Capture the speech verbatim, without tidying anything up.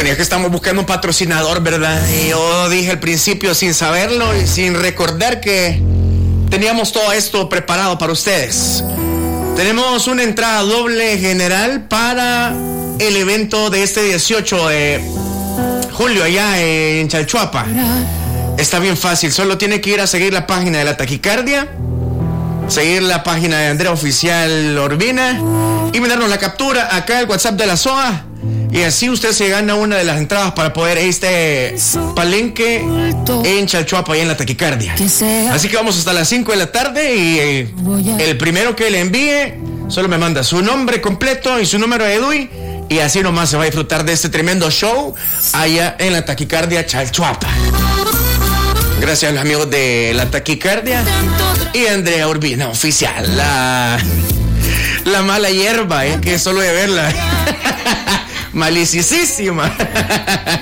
Bueno, es que estamos buscando un patrocinador, ¿verdad? Y yo dije al principio sin saberlo y sin recordar que teníamos todo esto preparado para ustedes. Tenemos una entrada doble general para el evento de este dieciocho de julio allá en Chalchuapa. Está bien fácil, solo tiene que ir a seguir la página de La Taquicardia, seguir la página de Andrea Oficial Urbina y mandarnos la captura acá al WhatsApp de la S O A. Y así usted se gana una de las entradas para poder ir a este palenque en Chalchuapa y en La Taquicardia. Así que vamos hasta las cinco de la tarde y eh, el primero que le envíe solo me manda su nombre completo y su número de D U I y así nomás se va a disfrutar de este tremendo show allá en La Taquicardia Chalchuapa. Gracias a los amigos de La Taquicardia y Andrea Urbina Oficial. La, la mala hierba, es eh, que solo de verla. Malicísima.